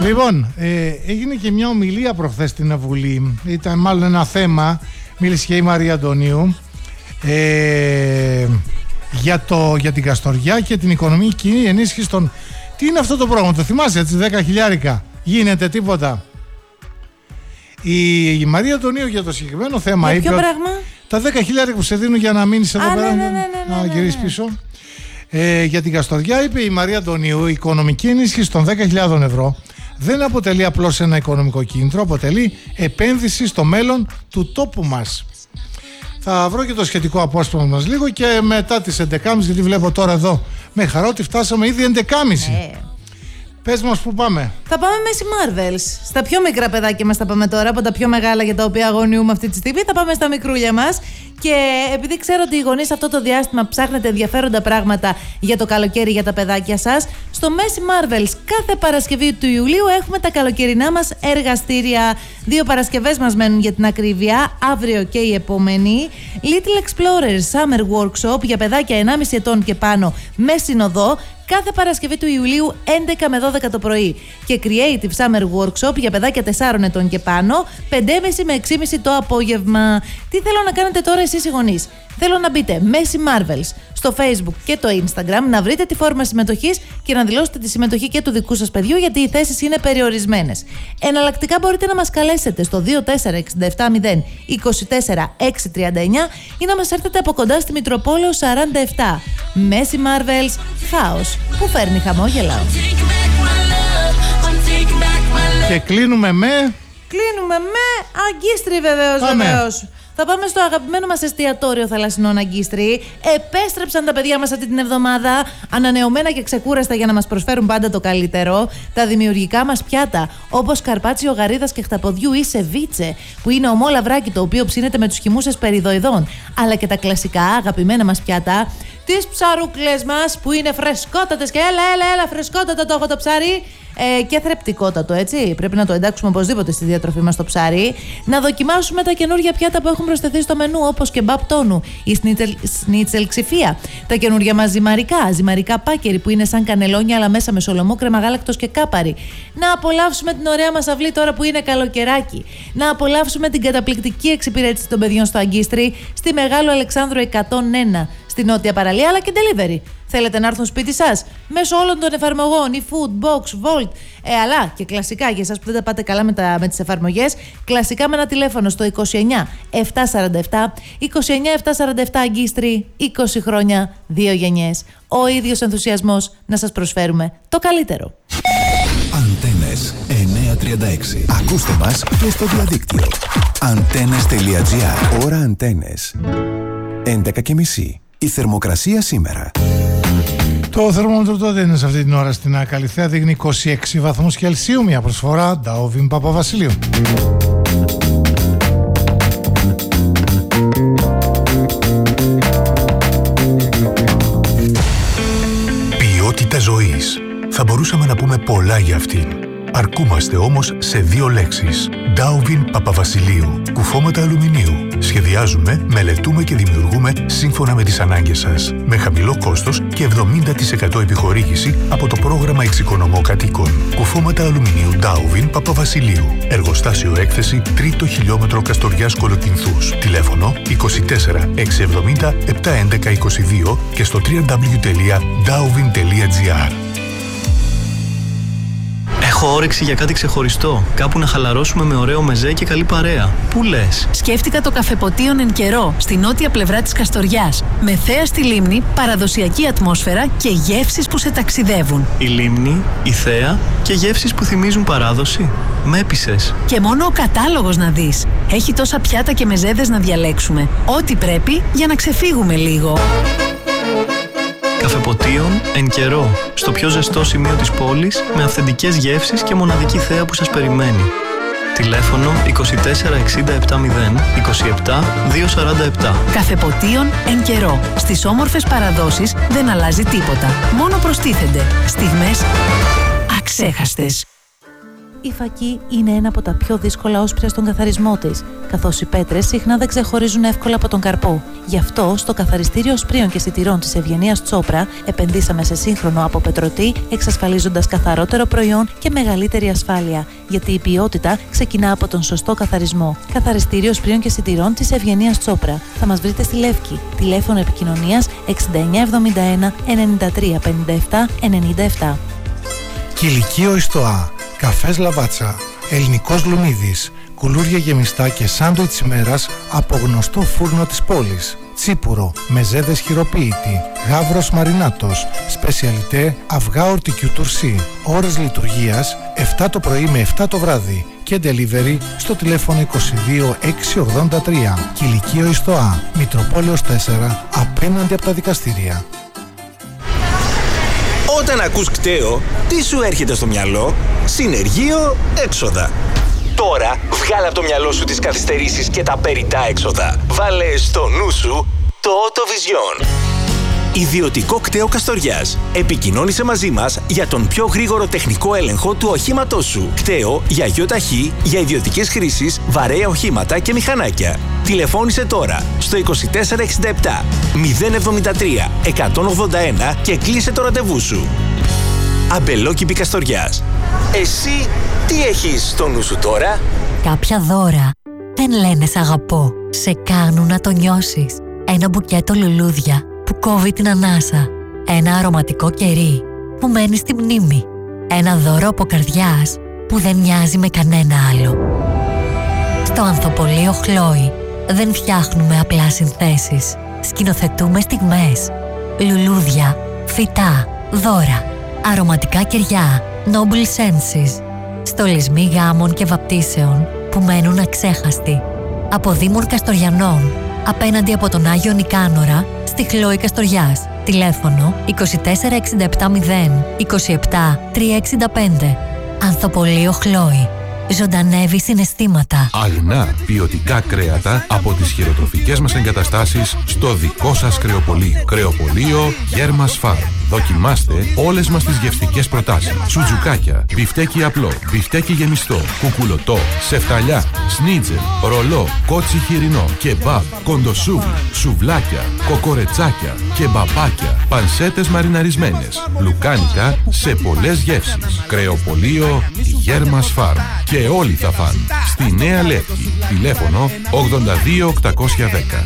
Λοιπόν, έγινε και μια ομιλία προχθές στην Βουλή. Ήταν μάλλον ένα θέμα. Μίλησε και η Μαρία Αντωνίου για την Καστοριά και την οικονομική ενίσχυση των... Τι είναι αυτό το πρόγραμμα, το θυμάσαι, έτσι, 10.000? Γίνεται τίποτα? Η Μαρία Αντωνίου για το συγκεκριμένο θέμα είπε... Ποιο πράγμα? Τα 10.000 που σε δίνουν για να μείνεις εδώ πέρα. Να γυρίσεις πίσω. Για την Καστοριά είπε η Μαρία Αντωνίου, η οικονομική ενίσχυση των 10.000 ευρώ δεν αποτελεί απλώς ένα οικονομικό κίνητρο, αποτελεί επένδυση στο μέλλον του τόπου μας. Θα βρω και το σχετικό απόσπασμα μας λίγο και μετά τις 11.30, γιατί βλέπω τώρα εδώ με χαρά ότι φτάσαμε ήδη 11.30. Πες μας που πάμε. Θα πάμε Μέση Marvels. Στα πιο μικρά παιδάκια μας θα πάμε τώρα, από τα πιο μεγάλα για τα οποία αγωνιούμε αυτή τη στιγμή. Θα πάμε στα μικρούλια μας. Και επειδή ξέρω ότι οι γονείς αυτό το διάστημα ψάχνετε ενδιαφέροντα πράγματα για το καλοκαίρι για τα παιδάκια σας, στο Μέση Marvels κάθε Παρασκευή του Ιουλίου έχουμε τα καλοκαιρινά μας εργαστήρια. 2 Παρασκευές μας μένουν για την ακρίβεια, αύριο και η επόμενη. Little Explorers Summer Workshop για παιδάκια 1,5 ετών και πάνω με συνοδό. Κάθε Παρασκευή του Ιουλίου 11 με 12 το πρωί. Και Creative Summer Workshop για παιδάκια 4 ετών και πάνω, 5,5 με 6,5 το απόγευμα. Τι θέλω να κάνετε τώρα εσείς οι γονείς? Θέλω να μπείτε Μέση Marvels στο Facebook και το Instagram, να βρείτε τη φόρμα συμμετοχής και να δηλώσετε τη συμμετοχή και του δικού σας παιδιού, γιατί οι θέσεις είναι περιορισμένες. Εναλλακτικά μπορείτε να μας καλέσετε στο 2467 0 24 639 ή να μας έρθετε από κοντά στη Μητροπόλεω 47. Μέση Marvels, χάος που φέρνει χαμόγελα. Και κλείνουμε με Αγκίστρι βεβαίως. Θα πάμε στο αγαπημένο μας εστιατόριο Θαλασσινών Αγκίστρι. Επέστρεψαν τα παιδιά μας αυτή την εβδομάδα, ανανεωμένα και ξεκούραστα για να μας προσφέρουν πάντα το καλύτερο. Τα δημιουργικά μας πιάτα, όπως καρπάτσιο γαρίδας και χταποδιού ή σεβίτσε, που είναι ομό λαβράκι το οποίο ψήνεται με τους χυμούσες περιδοειδών. Αλλά και τα κλασικά αγαπημένα μας πιάτα, τις ψαρούκλες μας που είναι φρεσκότατες και έλα φρεσκότατο το έχω το ψάρι. Και θρεπτικότατο, έτσι. Πρέπει να το εντάξουμε οπωσδήποτε στη διατροφή μας το ψάρι. Να δοκιμάσουμε τα καινούργια πιάτα που έχουν προσθεθεί στο μενού, όπως κεμπάπ τόνου, η σνίτσελ ξηφία. Τα καινούργια μας ζυμαρικά πάκερι που είναι σαν κανελόνια αλλά μέσα με σολομό, κρέμα γάλακτος και κάπαρι. Να απολαύσουμε την ωραία μας αυλή τώρα που είναι καλοκαιράκι. Να απολαύσουμε την καταπληκτική εξυπηρέτηση των παιδιών στο Αγκίστρι, στη Μεγάλου Αλεξάνδρου 101, στη Νότια Παραλία, αλλά και delivery. Θέλετε να έρθουν σπίτι σας μέσω όλων των εφαρμογών, η Food, Box, Volt, αλλά και κλασικά για εσάς που δεν τα πάτε καλά με τις εφαρμογές, κλασικά με ένα τηλέφωνο στο 29 747 Αγκίστρι, 20 χρόνια, 2 γενιές. Ο ίδιος ενθουσιασμός να σας προσφέρουμε το καλύτερο. Αντένες 936. Ακούστε μας και στο διαδίκτυο. Antennes.gr. Ώρα Αντένες 11:30. Η θερμοκρασία σήμερα. Το θερμόμετρο τότε είναι σε αυτή την ώρα στην Καλυθέα, δείχνει 26 βαθμούς Κελσίου, μια προσφορά Ντάοβιν Παπαβασιλείου. Ποιότητα ζωής. Θα μπορούσαμε να πούμε πολλά για αυτήν. Αρκούμαστε όμως σε 2 λέξεις. Ντάοβιν Παπαβασιλείου. Κουφώματα αλουμινίου. Σχεδιάζουμε, μελετούμε και δημιουργούμε σύμφωνα με τις ανάγκες σας. Με χαμηλό κόστος και 70% επιχορήγηση από το πρόγραμμα Εξοικονομώ Κατοίκων. Κουφώματα αλουμινίου Ντάοβιν Παπαβασιλείου. Εργοστάσιο έκθεση 3ο χιλιόμετρο Καστοριάς Κολοκυνθούς. Τηλέφωνο 24 670 711 22 και στο www.daovin.gr. Έχω όρεξη για κάτι ξεχωριστό. Κάπου να χαλαρώσουμε με ωραίο μεζέ και καλή παρέα. Πού λες? Σκέφτηκα το καφεποτίον εν καιρό, στη νότια πλευρά της Καστοριάς. Με θέα στη λίμνη, παραδοσιακή ατμόσφαιρα και γεύσεις που σε ταξιδεύουν. Η λίμνη, η θέα και γεύσεις που θυμίζουν παράδοση. Με έπεισες. Και μόνο ο κατάλογος να δεις. Έχει τόσα πιάτα και μεζέδες να διαλέξουμε. Ό,τι πρέπει για να ξεφύγουμε λίγο. Καφεποτίον εν καιρό, στο πιο ζεστό σημείο της πόλης, με αυθεντικές γεύσεις και μοναδική θέα που σας περιμένει. Τηλέφωνο 24 60 70 27 247. Καφεποτίον εν καιρό. Στις όμορφες παραδόσεις δεν αλλάζει τίποτα. Μόνο προστίθενται στιγμές αξέχαστες. Η φακή είναι ένα από τα πιο δύσκολα όσπρια στον καθαρισμό της, καθώς οι πέτρες συχνά δεν ξεχωρίζουν εύκολα από τον καρπό. Γι' αυτό, στο καθαριστήριο σπρίων και σιτηρών της Ευγενίας Τσόπρα, επενδύσαμε σε σύγχρονο αποπετρωτή, εξασφαλίζοντας καθαρότερο προϊόν και μεγαλύτερη ασφάλεια. Γιατί η ποιότητα ξεκινά από τον σωστό καθαρισμό. Καθαριστήριο σπρίων και σιτηρών της Ευγενίας Τσόπρα. Θα μας βρείτε στη Λεύκη. Τηλέφωνο επικοινωνίας 6971 93 57 97. Κηλικείο Ιστοά, καφές Λαβάτσα, ελληνικός λουμίδης, κουλούρια γεμιστά και σάντουιτς ημέρας από γνωστό φούρνο της πόλης. Τσίπουρο, μεζέδες χειροποίητη, γάβρος μαρινάτος, σπεσιαλιτέ αυγά ορτικιού τουρσί. Ώρες λειτουργίας 7 το πρωί με 7 το βράδυ και delivery στο τηλέφωνο 22 683. Κηλικείο Ιστοά, Μητροπόλεως 4, απέναντι από τα δικαστήρια. Όταν ακούς κταίο, τι σου έρχεται στο μυαλό? Συνεργείο έξοδα. Τώρα βγάλε από το μυαλό σου τις καθυστερήσεις και τα περιττά έξοδα. Βάλε στο νου σου το Autovision. Ιδιωτικό κταίο Καστοριάς. Επικοινώνησε μαζί μας για τον πιο γρήγορο τεχνικό έλεγχο του οχήματός σου. Κταίο για ΙΟΤΑΧΗ, για ιδιωτικές χρήσεις, βαρέα οχήματα και μηχανάκια. Τηλεφώνησε τώρα στο 2467 073 181 και κλείσε το ραντεβού σου. Αμπελόκηπη Καστοριάς. Εσύ τι έχεις στο νου σου τώρα? Κάποια δώρα δεν λένε σ' αγαπώ. Σε κάνουν να το νιώσεις. Ένα μπουκέτο λουλούδια που κόβει την ανάσα. Ένα αρωματικό κερί που μένει στη μνήμη. Ένα δώρο από καρδιάς που δεν μοιάζει με κανένα άλλο. Στο Ανθοπολείο Χλόη δεν φτιάχνουμε απλά συνθέσεις. Σκηνοθετούμε στιγμές. Λουλούδια, φυτά, δώρα, αρωματικά κεριά, Noble Senses. Στολισμοί γάμων και βαπτίσεων που μένουν αξέχαστοι. Από Δήμων Καστοριανών, απέναντι από τον Άγιο Νικάνορα, στη Χλόη Καστοριάς. Τηλέφωνο 24670 27 365. Ανθοπολείο Χλόη. Ζωντανεύει συναισθήματα. Αγνά ποιοτικά κρέατα από τις χειροτροφικές μας εγκαταστάσεις στο δικό σας κρεοπωλείο. Κρεοπωλείο Γέρμας Φάρμ. Δοκιμάστε όλες μας τις γευστικές προτάσεις. Σουτζουκάκια, μπιφτέκι απλό, μπιφτέκι γεμιστό, κουκουλωτό, σεφταλιά, σνίτζελ, ρολό, κότσι χοιρινό, κεμπάπ, κοντοσούβλι, σουβλάκια, κοκορετσάκια, κεμπαπάκια, πανσέτες μαριναρισμένες, λουκάνικα σε πολλές γεύσεις. Κρεοπωλείο Γέρμας Φάρμ. Και όλοι θα φαν. Στη Νέα Λεύκη. Τηλέφωνο 82 810.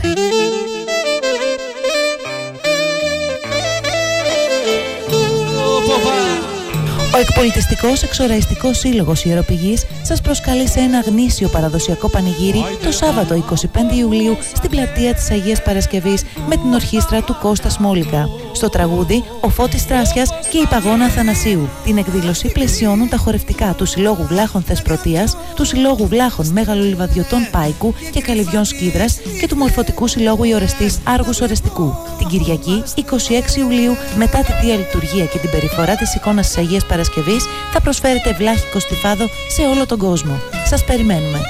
Ο Εκπολιτιστικός Εξοραϊστικός Σύλλογος Ιεροπηγής σας προσκαλεί σε ένα γνήσιο παραδοσιακό πανηγύρι το Σάββατο 25 Ιουλίου στην πλατεία της Αγίας Παρασκευής με την ορχήστρα του Κώστα Σμόλικα. Στο τραγούδι ο Φώτης Τράσιας και η Παγώνα Αθανασίου. Την εκδήλωση πλαισιώνουν τα χορευτικά του Συλλόγου Βλάχων Θεσπρωτείας, του Συλλόγου Βλάχων Μεγαλολιβαδιωτών Πάικου και Καλυβιών Σκίδρας και του Μορφωτικού Συλλόγου Ιορεστής Άργους Ορεστικού. Την Κυριακή 26 Ιουλίου, μετά τη Θεία Λειτουργία και την περιφορά της εικόνας της Αγίας Παρασκευής, θα προσφέρετε βλάχικο στιφάδο σε όλο τον κόσμο. Σας περιμένουμε.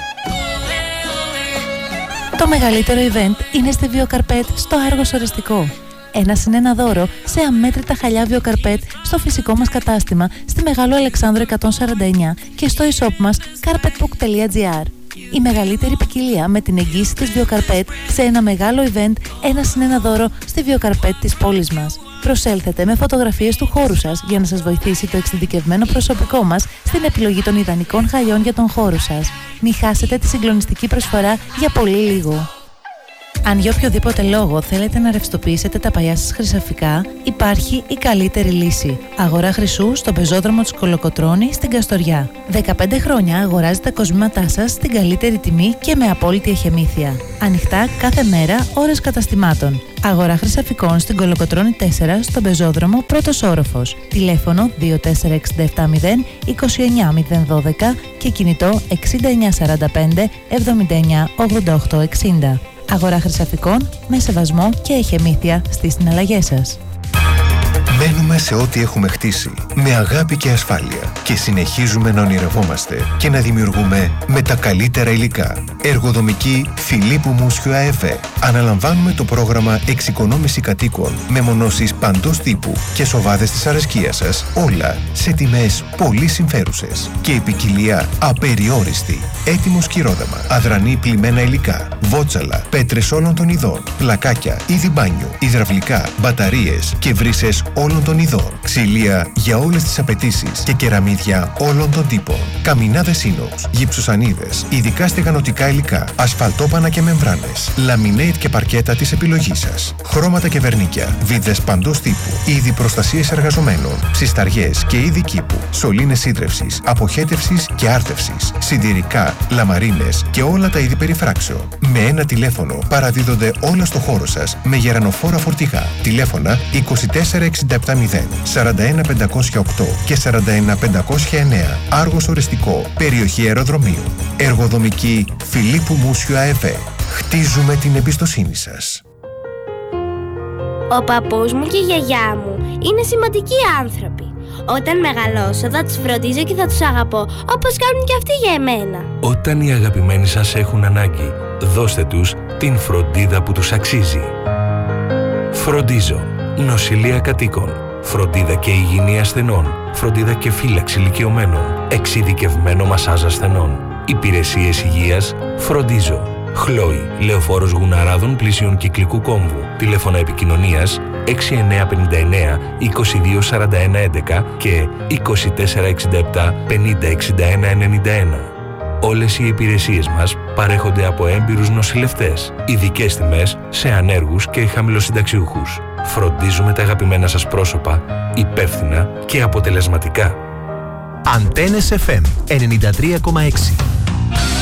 Το μεγαλύτερο event είναι στη Βιοκαρπέτ στο Άργος Ορεστικό. Ένα συν ένα δώρο σε αμέτρητα χαλιά Βιοκαρπέτ στο φυσικό μας κατάστημα στη Μεγάλο Αλεξάνδρου 149 και στο e-shop μας carpetbook.gr. Η μεγαλύτερη ποικιλία με την εγγύηση της Βιοκαρπέτ σε ένα μεγάλο event, ένα συν ένα δώρο στη Βιοκαρπέτ της πόλης μας. Προσέλθετε με φωτογραφίες του χώρου σας για να σας βοηθήσει το εξειδικευμένο προσωπικό μας στην επιλογή των ιδανικών χαλιών για τον χώρο σας. Μην χάσετε τη συγκλονιστική προσφορά για πολύ λίγο. Αν για οποιοδήποτε λόγο θέλετε να ρευστοποιήσετε τα παλιά σας χρυσαφικά, υπάρχει η καλύτερη λύση. Αγορά χρυσού στον πεζόδρομο της Κολοκοτρώνη στην Καστοριά. 15 χρόνια αγοράζετε τα κοσμήματά σας στην καλύτερη τιμή και με απόλυτη εχεμήθεια. Ανοιχτά κάθε μέρα, ώρες καταστημάτων. Αγορά χρυσαφικών στην Κολοκοτρώνη 4 στον πεζόδρομο πρώτος όροφος. Τηλέφωνο 24670 29012 και κινητό 6945 79 88 60. Αγορά χρυσαφικών με σεβασμό και εχεμήθεια στις συναλλαγές σας. Μένουμε σε ό,τι έχουμε χτίσει, με αγάπη και ασφάλεια και συνεχίζουμε να ονειρευόμαστε και να δημιουργούμε με τα καλύτερα υλικά. Εργοδομική Φιλίππου Μούσιου ΑΕΒ. Αναλαμβάνουμε το πρόγραμμα εξοικονόμηση κατοίκων με μονώσεις παντός τύπου και σοβάδες της αρεσκίας σας, όλα σε τιμές πολύ συμφέρουσες και η ποικιλία απεριόριστη. Έτοιμο σκυρόδαμα, αδρανή πλημμένα υλικά, βότσαλα, πέτρες όλων των ειδών, πλακάκια, είδη μπάνιου, υδραυλικά, μπαταρίες και βρύσες όλων των ειδών, ξυλία για όλες τις απαιτήσεις και κεραμίδια όλων των τύπων, καμινάδες ίνοξ, γυψοσανίδες, ειδικά στεγανοτικά υλικά, ασφαλτόπανα και μεμβράνες, λαμινέιτ και παρκέτα της επιλογής σας, χρώματα και βερνίκια, βίδες παντός τύπου, είδη προστασίες εργαζομένων, ψισταριές και είδη κήπου, σωλήνες σύντρευσης, αποχέτευσης και άρτευσης, συντηρικά, λαμαρίνες και όλα τα είδη περιφράξεων. Με ένα τηλέφωνο παραδίδονται όλα στο χώρο σας με γερανοφόρα φορτηγά. Τηλέφωνα 24670 41508 και 41509. Άργος οριστικό, περιοχή αεροδρομίου. Εργοδομική Φιλίππου Μούσιου ΑΕΒ. Χτίζουμε την εμπιστοσύνη σας. Ο παππούς μου και η γιαγιά μου είναι σημαντικοί άνθρωποι. Όταν μεγαλώσω θα τους φροντίζω και θα τους αγαπώ όπως κάνουν και αυτοί για εμένα. Όταν οι αγαπημένοι σας έχουν ανάγκη, δώστε τους την φροντίδα που τους αξίζει. Φροντίζω. Νοσηλεία κατοίκων. Φροντίδα και υγιεινή ασθενών. Φροντίδα και φύλαξη ηλικιωμένων. Εξειδικευμένο μασάζ ασθενών. Υπηρεσίες υγείας. Φροντίζω. Χλόι, Λεωφόρος Γουναράδων πλησίων Κυκλικού Κόμβου. Τηλέφωνα επικοινωνίας 6959 224111 και 2467 506191. Όλες οι υπηρεσίες μας παρέχονται από έμπειρους νοσηλευτές. Ειδικές τιμές σε ανέργους και χαμηλοσυνταξιούχους. Φροντίζουμε τα αγαπημένα σας πρόσωπα υπεύθυνα και αποτελεσματικά. Αντένες FM 93,6.